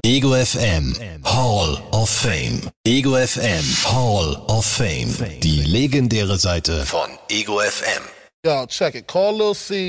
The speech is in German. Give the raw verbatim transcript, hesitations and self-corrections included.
Ego F M Hall of Fame. Ego F M Hall of Fame. Die legendäre Seite von Ego F M. Yo, check it. Call Lil C.